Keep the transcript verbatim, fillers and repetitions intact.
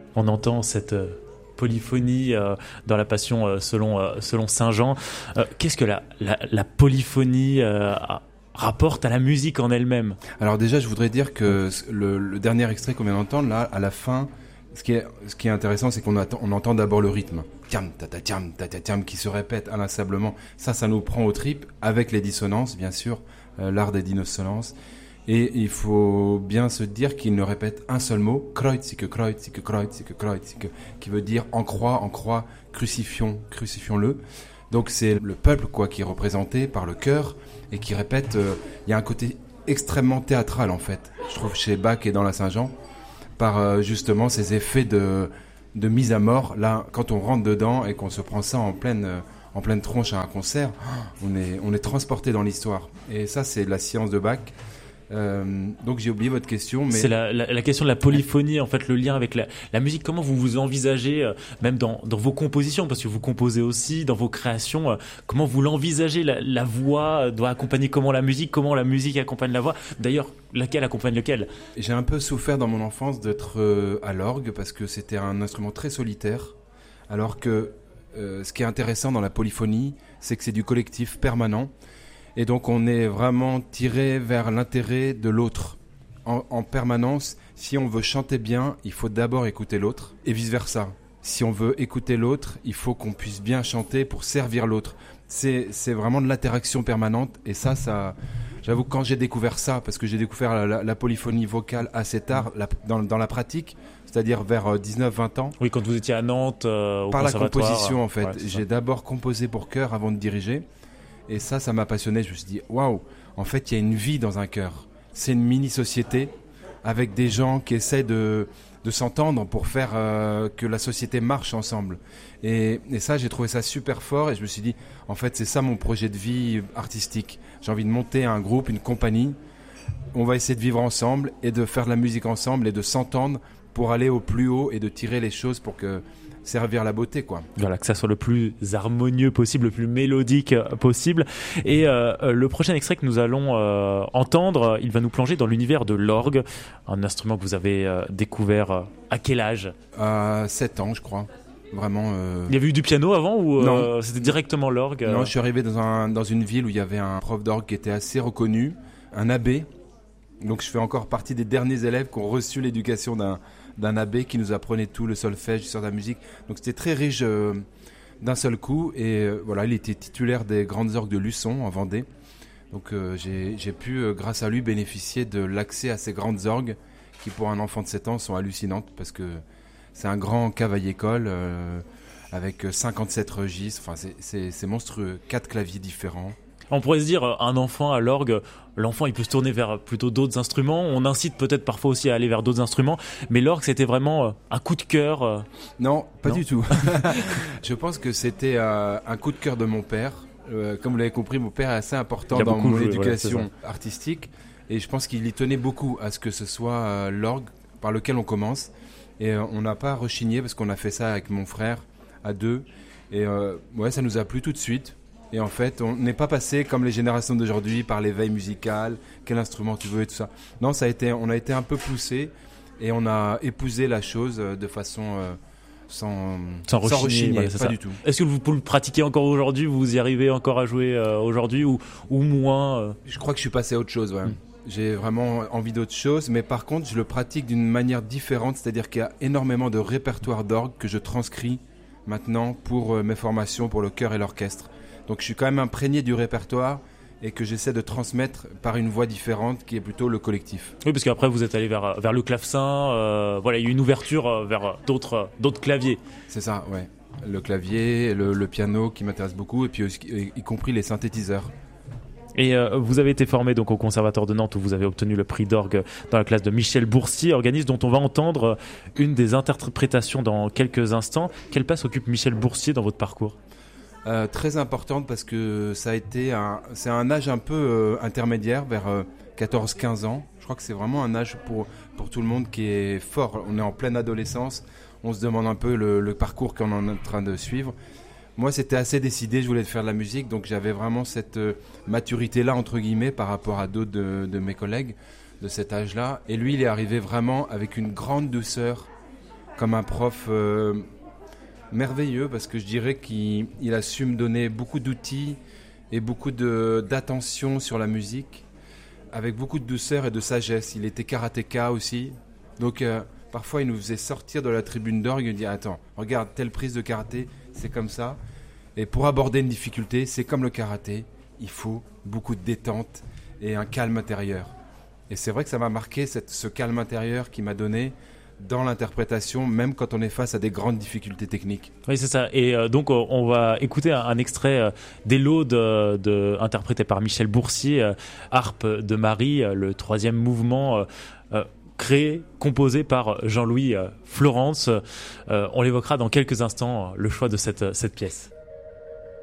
On entend cette euh, polyphonie euh, dans la Passion euh, selon, euh, selon Saint Jean. Euh, qu'est-ce que la, la, la polyphonie euh, a- rapporte à la musique en elle-même? Alors déjà, je voudrais dire que le, le dernier extrait qu'on vient d'entendre, là, à la fin, ce qui est, ce qui est intéressant, c'est qu'on attend, on entend d'abord le rythme. Tiam, tata, tiam, tata, tiam, qui se répète inlassablement. Ça, ça nous prend aux tripes, avec les dissonances, bien sûr, euh, l'art des dissonances. Et il faut bien se dire qu'il ne répète un seul mot, kreuzige, kreuzige, kreuzige, kreuzige, qui veut dire en croix, en croix, crucifions, crucifions-le. Donc c'est le peuple quoi qui est représenté par le chœur et qui répète. Il euh, y a un côté extrêmement théâtral en fait, je trouve chez Bach et dans la Saint-Jean, par euh, justement ces effets de, de mise à mort. Là, quand on rentre dedans et qu'on se prend ça en pleine, euh, en pleine tronche à un concert, on est, on est transporté dans l'histoire. Et ça, c'est la science de Bach. Euh, donc j'ai oublié votre question, mais C'est la, la, la question de la polyphonie, en fait, le lien avec la, la musique. Comment vous vous envisagez, euh, même dans, dans vos compositions, parce que vous composez aussi, dans vos créations, euh, comment vous l'envisagez? La, la voix doit accompagner comment la musique, comment la musique accompagne la voix? D'ailleurs, laquelle accompagne lequel? j'ai un peu souffert dans mon enfance d'être euh, à l'orgue parce que c'était un instrument très solitaire, alors que euh, ce qui est intéressant dans la polyphonie, c'est que c'est du collectif permanent. Et donc on est vraiment tiré vers l'intérêt de l'autre en, en permanence. Si on veut chanter bien, il faut d'abord écouter l'autre et vice-versa. Si on veut écouter l'autre, il faut qu'on puisse bien chanter pour servir l'autre. C'est, c'est vraiment de l'interaction permanente et ça, ça, j'avoue que quand j'ai découvert ça, parce que j'ai découvert la, la, la polyphonie vocale assez tard la, dans, dans la pratique, c'est-à-dire vers dix-neuf vingt ans. Oui, quand vous étiez à Nantes, euh, au Par la conservatoire. composition en fait. Ouais, j'ai d'abord composé pour chœur avant de diriger. Et ça, ça m'a passionné. Je me suis dit, waouh, en fait, il y a une vie dans un chœur. C'est une mini-société avec des gens qui essaient de, de s'entendre pour faire euh, que la société marche ensemble. Et, et ça, j'ai trouvé ça super fort. Et je me suis dit, en fait, c'est ça mon projet de vie artistique. J'ai envie de monter un groupe, une compagnie. On va essayer de vivre ensemble et de faire de la musique ensemble et de s'entendre pour aller au plus haut et de tirer les choses pour que servir la beauté, quoi. Voilà, que ça soit le plus harmonieux possible, le plus mélodique possible. Et euh, le prochain extrait que nous allons euh, entendre, il va nous plonger dans l'univers de l'orgue, un instrument que vous avez euh, découvert euh, à quel âge? À sept ans, je crois. Vraiment. Euh... Il y avait eu du piano avant ou non. euh, c'était directement l'orgue? Non, je suis arrivé dans, un, dans une ville où il y avait un prof d'orgue qui était assez reconnu, un abbé. Donc je fais encore partie des derniers élèves qui ont reçu l'éducation d'un, d'un abbé qui nous apprenait tout, le solfège, sur la musique. Donc c'était très riche euh, d'un seul coup. Et euh, voilà, il était titulaire des grandes orgues de Luçon en Vendée. Donc euh, j'ai, j'ai pu, euh, grâce à lui, bénéficier de l'accès à ces grandes orgues qui, pour un enfant de sept ans, sont hallucinantes parce que c'est un grand cavaille-école euh, avec cinquante-sept registres. Enfin, c'est, c'est, c'est monstrueux. Quatre claviers différents. On pourrait se dire, un enfant à l'orgue, l'enfant il peut se tourner vers plutôt d'autres instruments. On incite peut-être parfois aussi à aller vers d'autres instruments. Mais l'orgue, c'était vraiment un coup de cœur. Non, pas non du tout. Je pense que c'était euh, un coup de cœur de mon père. Euh, comme vous l'avez compris, mon père est assez important dans mon joué, éducation voilà, artistique. Et je pense qu'il y tenait beaucoup à ce que ce soit euh, l'orgue par lequel on commence. Et euh, on n'a pas rechigné parce qu'on a fait ça avec mon frère à deux. Et euh, ouais, ça nous a plu tout de suite. Et en fait, on n'est pas passé comme les générations d'aujourd'hui par l'éveil musical, quel instrument tu veux et tout ça. Non, ça a été, on a été un peu poussé et on a épousé la chose de façon euh, sans, sans rechigner, sans rechigner voilà, pas ça. du tout. Est-ce que vous le pratiquez encore aujourd'hui? Vous y arrivez encore à jouer euh, aujourd'hui ou, ou moins euh... Je crois que je suis passé à autre chose, ouais. Mm. J'ai vraiment envie d'autre chose, mais par contre, je le pratique d'une manière différente, c'est-à-dire qu'il y a énormément de répertoires d'orgue que je transcris maintenant pour euh, mes formations, pour le chœur et l'orchestre. Donc je suis quand même imprégné du répertoire et que j'essaie de transmettre par une voix différente qui est plutôt le collectif. Oui, parce qu'après vous êtes allé vers, vers le clavecin, euh, voilà, il y a eu une ouverture vers d'autres, d'autres claviers. C'est ça, ouais. Le clavier, le, le piano qui m'intéresse beaucoup et puis y, y compris les synthétiseurs. Et euh, vous avez été formé donc au Conservatoire de Nantes où vous avez obtenu le prix d'orgue dans la classe de Michel Boursier, organisme dont on va entendre une des interprétations dans quelques instants. Quelle place occupe Michel Boursier dans votre parcours ? Euh, très importante parce que ça a été un, c'est un âge un peu euh, intermédiaire vers euh, quatorze quinze ans. Je crois que c'est vraiment un âge pour, pour tout le monde qui est fort. On est en pleine adolescence, on se demande un peu le, le parcours qu'on est en train de suivre. Moi, c'était assez décidé, je voulais faire de la musique, donc j'avais vraiment cette euh, maturité-là, entre guillemets, par rapport à d'autres de, de mes collègues de cet âge-là. Et lui, il est arrivé vraiment avec une grande douceur comme un prof euh, merveilleux, parce que je dirais qu'il il a su me donner beaucoup d'outils et beaucoup de, d'attention sur la musique, avec beaucoup de douceur et de sagesse. Il était karatéka aussi, donc euh, parfois il nous faisait sortir de la tribune d'orgue et il dit « Attends, regarde, telle prise de karaté, c'est comme ça. » Et pour aborder une difficulté, c'est comme le karaté, il faut beaucoup de détente et un calme intérieur. Et c'est vrai que ça m'a marqué, cette, ce calme intérieur qui m'a donné dans l'interprétation, même quand on est face à des grandes difficultés techniques. Oui, c'est ça. Et euh, donc, euh, on va écouter un, un extrait euh, des Laudes euh, de, interprété par Michel Boursier, euh, Harpe de Marie, euh, le troisième mouvement euh, euh, créé, composé par Jean-Louis euh, Florence. Euh, on l'évoquera dans quelques instants, euh, le choix de cette, cette pièce.